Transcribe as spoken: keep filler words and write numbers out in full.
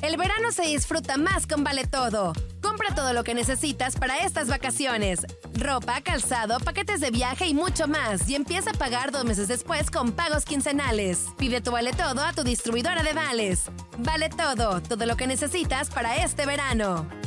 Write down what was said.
El verano se disfruta más con Vale Todo. Compra todo lo que necesitas para estas vacaciones. Ropa, calzado, paquetes de viaje y mucho más. Y empieza a pagar dos meses después con pagos quincenales. Pide tu Vale Todo a tu distribuidora de vales. Vale Todo, todo lo que necesitas para este verano.